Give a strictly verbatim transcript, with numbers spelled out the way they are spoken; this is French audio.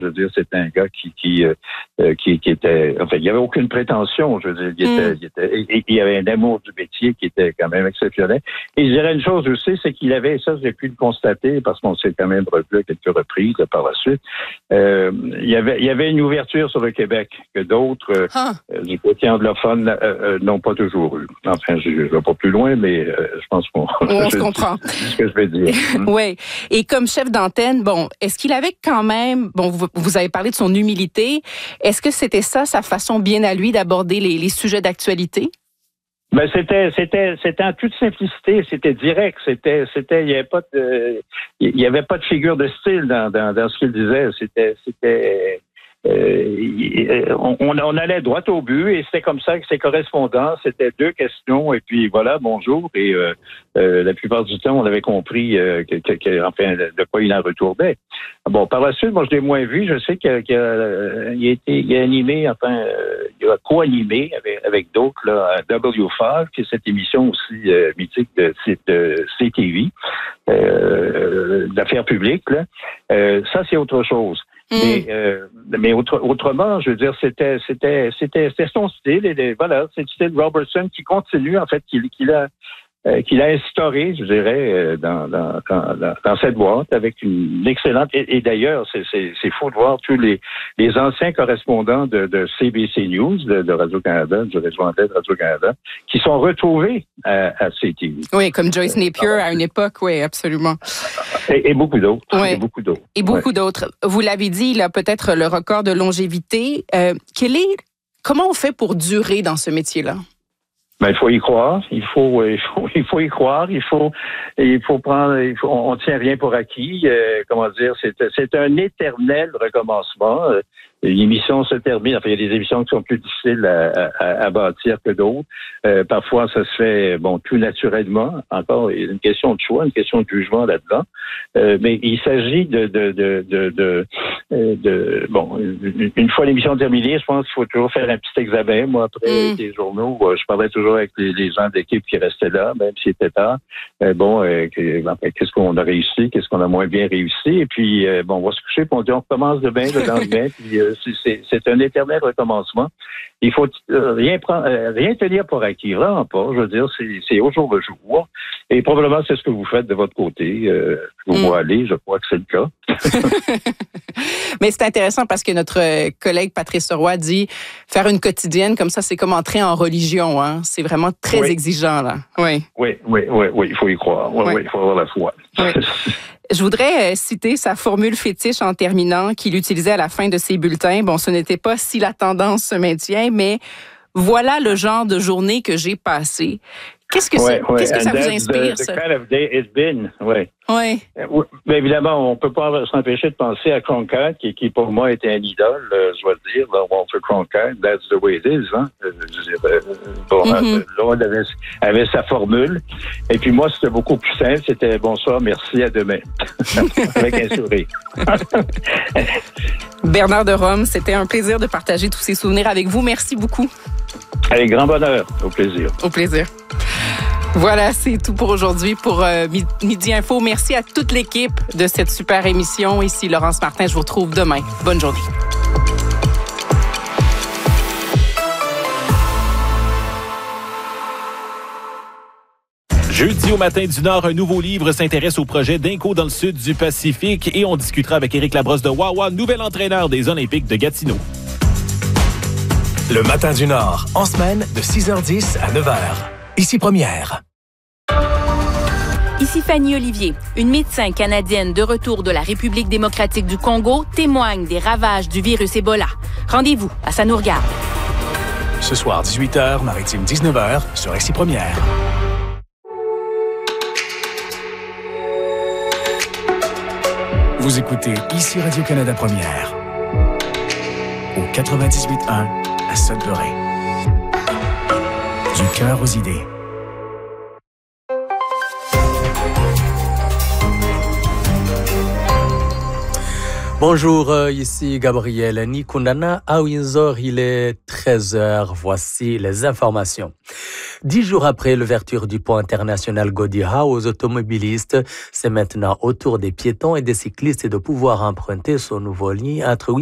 Je veux dire, c'est un gars qui qui euh, qui, qui était, enfin, il n'y avait aucune prétention. Je veux dire, il, était, mm. il, était, il, il avait un amour du métier qui était quand même exceptionnel. Et je dirais une chose aussi, c'est qu'il avait, ça j'ai pu le constater parce qu'on s'est quand même revu à quelques reprises là, par la suite. Euh, il y avait il y avait une ouverture sur le Québec que d'autres euh, ah. euh, du côté anglophone euh, euh, n'ont pas toujours eu. Enfin, je ne vais pas plus loin, mais euh, je pense qu'on on se comprend. C'est ce que je vais dire. Oui. Et comme chef d'antenne, bon, est-ce qu'il avait quand même, bon, vous, vous avez parlé de son humilité. Est-ce que c'était ça, sa façon bien à lui d'aborder les, les sujets d'actualité? Ben c'était c'était c'était en toute simplicité, c'était direct, c'était c'était il y avait pas de il y avait pas de figure de style dans dans, dans ce qu'il disait, c'était c'était Euh, on, on allait droit au but et c'était comme ça que ses correspondances, c'était deux questions et puis voilà, bonjour. Et euh, euh, la plupart du temps, on avait compris euh, que, que, que, enfin, de quoi il en retournait. Bon, par la suite, moi, je l'ai moins vu. Je sais qu'il a, qu'il a, il a été il a animé, enfin, euh, il a co-animé avec, avec d'autres là, à W cinq, qui est cette émission aussi euh, mythique de, de C T V, euh, d'affaires publiques. Là. Euh, ça, c'est autre chose. Mm. Mais, euh, mais autre, autrement, je veux dire, c'était, c'était, c'était, c'était son style. Et voilà, c'est le style Robertson qui continue, en fait, qu'il, qu'il a, euh, qu'il a instauré, je dirais, euh, dans, dans, dans, dans cette boîte avec une excellente. Et, et d'ailleurs, c'est, c'est, c'est fou de voir tous les, les anciens correspondants de, de C B C News, de, de Radio-Canada, du réseau anglais de Radio-Canada, qui sont retrouvés à, à C T V. Oui, comme Joyce Napier à une époque, oui, absolument. Et, et beaucoup d'autres. Ouais. Et beaucoup d'autres. Et beaucoup ouais. d'autres. Vous l'avez dit, il a peut-être le record de longévité. Euh, quel est, comment on fait pour durer dans ce métier-là? Ben, il faut y croire. Il faut, il faut, il faut y croire. Il faut, il faut prendre. Il faut, on, on tient rien pour acquis. Euh, comment dire, c'est, c'est un éternel recommencement. Euh, L'émission se termine. Enfin, il y a des émissions qui sont plus difficiles à, à, à bâtir que d'autres. Euh, parfois, ça se fait, bon, tout naturellement. Encore, il y a une question de choix, une question de jugement là-dedans. Euh, mais il s'agit de, de, de, de, de, de, de bon, une fois l'émission terminée, je pense qu'il faut toujours faire un petit examen. Moi, après mm. les journaux, je parlais toujours avec les, les gens d'équipe qui restaient là, même s'il était tard. Euh, bon, euh, que, enfin, qu'est-ce qu'on a réussi, qu'est-ce qu'on a moins bien réussi. Et puis, euh, bon, on va se coucher, puis on dit, on recommence demain, le lendemain, puis euh, C'est, c'est, c'est un éternel recommencement. Il faut euh, rien prendre, euh, rien tenir pour acquis, vraiment pas. Je veux dire, c'est, c'est au jour le jour. Et probablement, c'est ce que vous faites de votre côté. Euh, vous mm. aller, je crois que c'est le cas. Mais c'est intéressant parce que notre collègue Patrice Roy dit faire une quotidienne comme ça, c'est comme entrer en religion. Hein? C'est vraiment très oui. exigeant, là. Oui, oui, oui, oui, oui, il faut y croire. Oui, oui. Oui, il faut avoir la foi. Oui. Je voudrais citer sa formule fétiche en terminant qu'il utilisait à la fin de ses bulletins. Bon, ce n'était pas si la tendance se maintient, mais voilà le genre de journée que j'ai passée. Qu'est-ce que, ouais, c'est, ouais. qu'est-ce que ça vous inspire, the, ça? The kind of day it's been, oui. Oui. Mais évidemment, on ne peut pas s'empêcher de penser à Cronkite, qui, qui pour moi était un idole, euh, je dois le dire, là, Walter Cronkite, that's the way it is. Hein? Euh, je dire, euh, bon, mm-hmm. Là, elle avait, avait sa formule. Et puis moi, c'était beaucoup plus simple. C'était bonsoir, merci, à demain. Avec un sourire. Bernard de Rome, c'était un plaisir de partager tous ces souvenirs avec vous. Merci beaucoup. Avec grand bonheur. Au plaisir. Au plaisir. Voilà, c'est tout pour aujourd'hui pour euh, Midi Info. Merci à toute l'équipe de cette super émission. Ici Laurence Martin, je vous retrouve demain. Bonne journée. Jeudi au matin du Nord, un nouveau livre s'intéresse au projet d'Inco dans le sud du Pacifique et on discutera avec Éric Labrosse de Wawa, nouvel entraîneur des Olympiques de Gatineau. Le matin du Nord, en semaine de six heures dix à neuf heures. Ici Première. Ici Fanny Olivier. Une médecin canadienne de retour de la République démocratique du Congo témoigne des ravages du virus Ebola. Rendez-vous à Ça nous regarde. Ce soir, dix-huit heures, Maritime dix-neuf heures, sur Ici Première. Vous écoutez Ici Radio-Canada Première. Au quatre-vingt-dix-huit un à Sudbury. Du cœur aux idées. Bonjour, ici Gabriel Nikundana. À Windsor, il est treize heures. Voici les informations. Dix jours après l'ouverture du pont international Gordie Howe aux automobilistes, c'est maintenant au tour des piétons et des cyclistes de pouvoir emprunter son nouveau ligne entre